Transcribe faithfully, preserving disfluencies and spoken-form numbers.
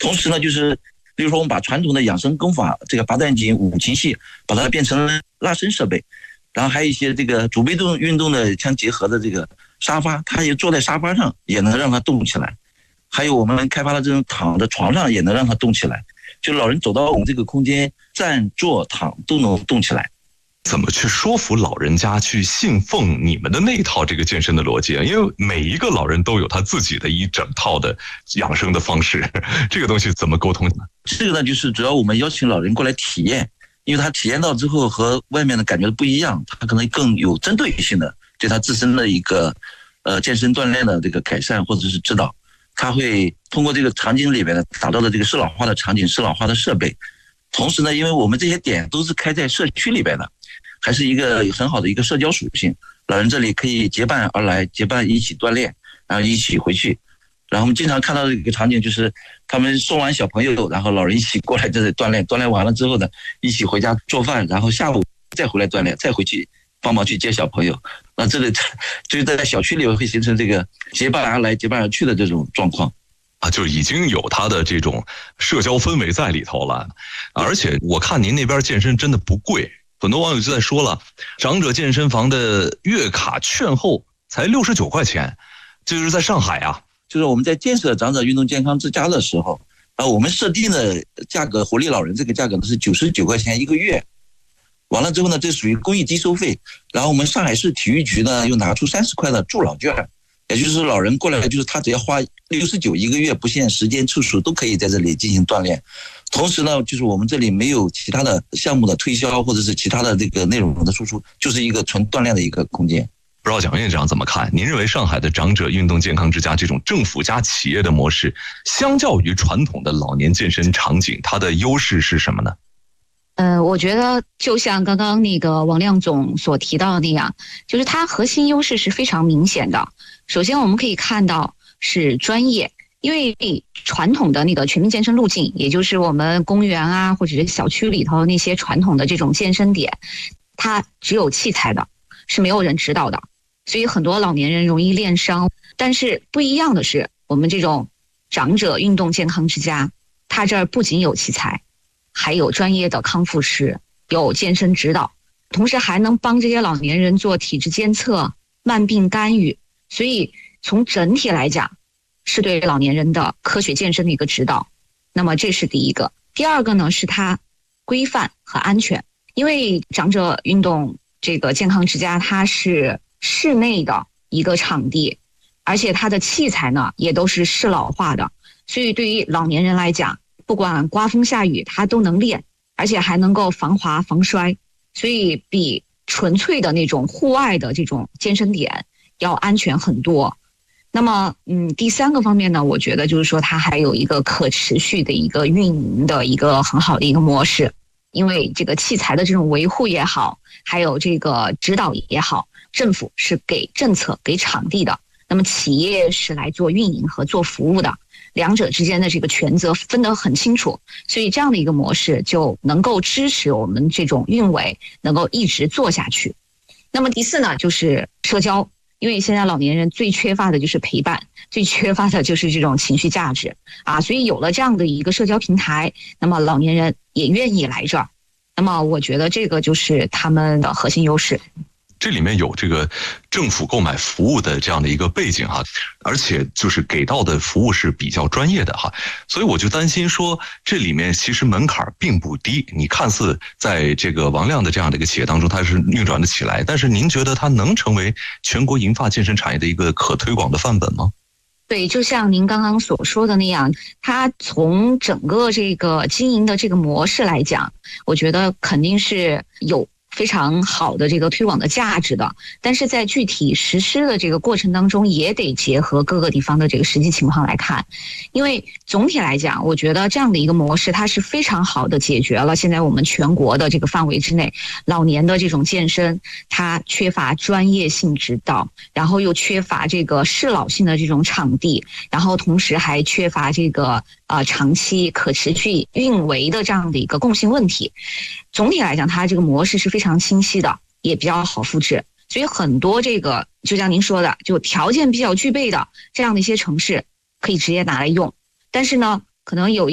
同时呢，就是比如说我们把传统的养生功法，这个八段锦、五禽戏，把它变成了拉伸设备，然后还有一些这个主被动运动的相结合的这个沙发，它也坐在沙发上也能让它动起来。还有我们开发了这种躺在床上也能让它动起来，就老人走到我们这个空间，站坐躺都能动起来。 怎么去说服老人家去信奉你们的那一套这个健身的逻辑啊？因为每一个老人都有他自己的一整套的养生的方式，这个东西怎么沟通呢？ 这个呢，就是主要我们邀请老人过来体验，因为他体验到之后和外面的感觉不一样，他可能更有针对性的对他自身的一个呃健身锻炼的这个改善或者是指导。他会通过这个场景里边的打造的这个适老化的场景、适老化的设备，同时呢，因为我们这些点都是开在社区里边的，还是一个很好的一个社交属性。老人这里可以结伴而来，结伴一起锻炼，然后一起回去。然后我们经常看到的一个场景就是他们送完小朋友，然后老人一起过来这里锻炼，锻炼完了之后呢，一起回家做饭，然后下午再回来锻炼，再回去帮忙去接小朋友。那这个就是在小区里会形成这个结伴而来、结伴而去的这种状况啊，就已经有它的这种社交氛围在里头了。而且我看您那边健身真的不贵，很多网友就在说了，长者健身房的月卡券后才六十九块钱，这就是在上海啊。 就是我们在建设长者运动健康之家的时候，啊，我们设定的价格，活力老人这个价格呢是九十九块钱一个月。完了之后呢，这属于公益低收费。然后我们上海市体育局呢又拿出三十块的助老券，也就是老人过来，就是他只要花六十九一个月，不限时间次数，都可以在这里进行锻炼。同时呢，就是我们这里没有其他的项目的推销或者是其他的这个内容的输出，就是一个纯锻炼的一个空间。 不知道蒋院长怎么看？您认为上海的长者运动健康之家这种政府加企业的模式，相较于传统的老年健身场景，它的优势是什么呢？ 呃，我觉得就像刚刚那个王亮总所提到的那样，就是它核心优势是非常明显的。首先我们可以看到是专业，因为传统的那个全民健身路径，也就是我们公园啊或者是小区里头那些传统的这种健身点，它只有器材的，是没有人指导的，所以很多老年人容易练伤。但是不一样的是，我们这种长者运动健康之家，它这儿不仅有器材，还有专业的康复师，有健身指导，同时还能帮这些老年人做体质监测、慢病干预。所以从整体来讲，是对老年人的科学健身的一个指导。那么这是第一个。第二个呢，是它规范和安全。因为长者运动这个健康之家，它是室内的一个场地，而且它的器材呢也都是适老化的，所以对于老年人来讲，不管刮风下雨它都能练，而且还能够防滑防摔，所以比纯粹的那种户外的这种健身点要安全很多。那么嗯，第三个方面呢，我觉得就是说它还有一个可持续的一个运营的一个很好的一个模式。因为这个器材的这种维护也好，还有这个指导也好，政府是给政策给场地的，那么企业是来做运营和做服务的，两者之间的这个权责分得很清楚，所以这样的一个模式就能够支持我们这种运维能够一直做下去。那么第四呢，就是社交。因为现在老年人最缺乏的就是陪伴，最缺乏的就是这种情绪价值啊，所以有了这样的一个社交平台，那么老年人也愿意来这儿。那么我觉得这个就是他们的核心优势。 这里面有这个政府购买服务的这样的一个背景哈，而且就是给到的服务是比较专业的哈，所以我就担心说这里面其实门槛并不低。你看似在这个王亮的这样的一个企业当中，它是运转的起来，但是您觉得它能成为全国银发健身产业的一个可推广的范本吗？ 对，就像您刚刚所说的那样，它从整个这个经营的这个模式来讲，我觉得肯定是有非常好的这个推广的价值的，但是在具体实施的这个过程当中，也得结合各个地方的这个实际情况来看。因为总体来讲，我觉得这样的一个模式，它是非常好的解决了现在我们全国的这个范围之内老年的这种健身，它缺乏专业性指导，然后又缺乏这个适老性的这种场地，然后同时还缺乏这个呃长期可持续运维的这样的一个共性问题。总体来讲，它这个模式是非常清晰的，也比较好复制。所以很多这个就像您说的，就条件比较具备的这样的一些城市，可以直接拿来用。但是呢，可能有一